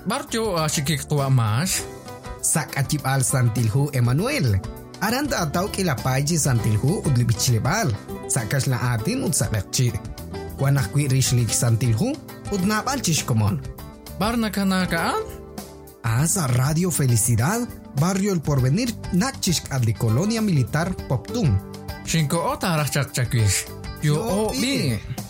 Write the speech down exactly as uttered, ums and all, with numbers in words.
Barjo asikik tua mas. Sak acip al santilhu Emmanuel. Aranta atau kila paji santilhu udli bichlebal. Sakas la atin ud sabakci. Wanah kui rishlik santilhu ud napal chishkomon. Bar nakanakaan? Asa Radio Felicidad, Barrio El Porvenir, Nakchishk adli Colonia Militar Poptum. Shinko ota rachak chakwish. Yo o bi.